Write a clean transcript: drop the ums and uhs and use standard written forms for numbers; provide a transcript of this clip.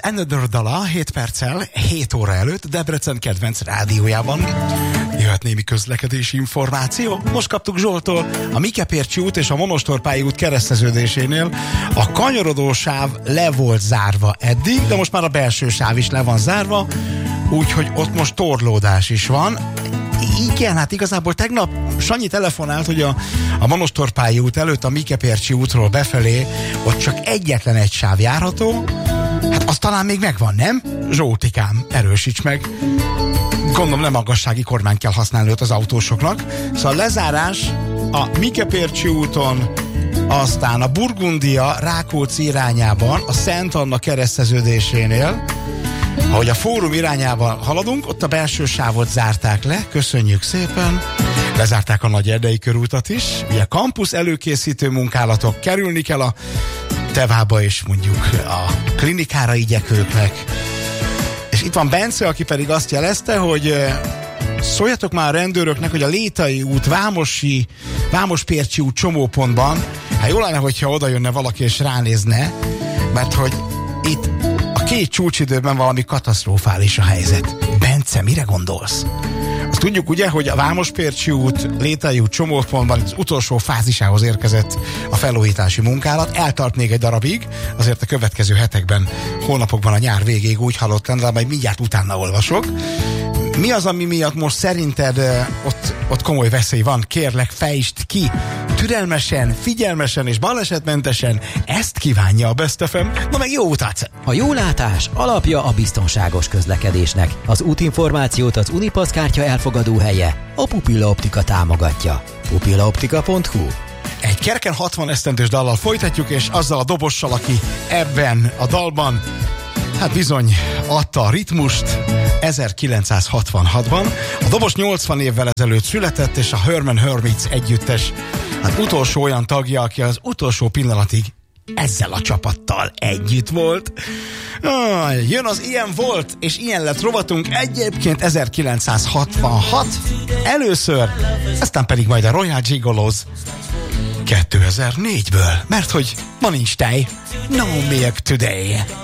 Another Dala 7 perccel 7 óra előtt Debrecen kedvenc rádiójában. Jöhet némi közlekedési információ. Most kaptuk Zsoltól a Mikepércsi út és a Monostorpályi út kereszteződésénél. A kanyarodó sáv le volt zárva eddig, de most már a belső sáv is le van zárva, úgyhogy ott most torlódás is van. Igen, hát igazából tegnap Sanyi telefonált, hogy a Monostorpályi út előtt a Mikepércsi útról befelé ott csak egyetlen egy sáv járható. Hát az talán még megvan, nem? Zsoltikám, erősíts meg. Gondolom nem magassági kormány kell használni ott az autósoknak. Szóval lezárás a Mikepércsi úton, aztán a Burgundia Rákóczi irányában, a Szent Anna kereszteződésénél. Ahogy a Fórum irányával haladunk, ott a belső sávot zárták le, köszönjük szépen. Lezárták a Nagy Erdei körútat is. Ugye kampusz előkészítő munkálatok, kerülni kell a Tevába és mondjuk a klinikára igyekvőknek. És itt van Bence, aki pedig azt jelezte, hogy szóljatok már a rendőröknek, hogy a Létai út, Vámospércsi út csomópontban, hát jó lenne, hogyha oda jönne valaki és ránézne, mert hogy itt a két csúcsidőben valami katasztrofális a helyzet. Bence, mire gondolsz? Azt tudjuk ugye, hogy a Vámospércsi út, Létai út csomópontban az utolsó fázisához érkezett a felújítási munkálat. Eltart még egy darabig, azért a következő hetekben, hónapokban a nyár végéig úgy hallottam, de majd mindjárt utána olvasok. Mi az, ami miatt most szerinted ott komoly veszély van? Kérlek, fejtsd ki! Türelmesen, figyelmesen és balesetmentesen, ezt kívánja a Best FM. Na meg jó utat! A jólátás alapja a biztonságos közlekedésnek. Az útinformációt az Unipass kártya elfogadó helye, a Pupilla Optika támogatja. pupillaoptika.hu. Egy kereken 60 esztendős dallal folytatjuk, és azzal a dobossal, aki ebben a dalban, hát bizony adta a ritmust 1966-ban. A dobos 80 évvel ezelőtt született, és a Herman Hermits együttes hát utolsó olyan tagja, aki az utolsó pillanatig ezzel a csapattal együtt volt. Jön az Ilyen volt, és ilyen lett rovatunk egyébként 1966 először, aztán pedig majd a Royal Gigolos 2004-ből, mert hogy ma nincs tej, no milk today.